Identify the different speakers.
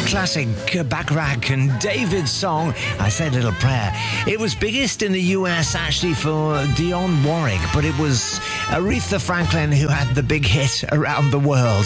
Speaker 1: classic Bacharach and David's song, I Said a Little Prayer. It was biggest in the US actually for Dionne Warwick, but it was Aretha Franklin who had the big hit around the world.